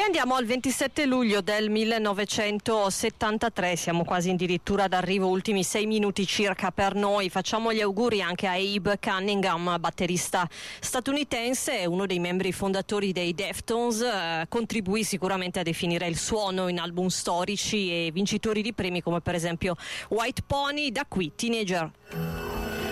Andiamo al 27 luglio del 1973, siamo quasi addirittura d'arrivo, ultimi 6 minuti circa per noi. Facciamo gli auguri anche a Abe Cunningham, batterista statunitense, uno dei membri fondatori dei Deftones, contribuì sicuramente a definire il suono in album storici e vincitori di premi come per esempio White Pony, da qui Teenager.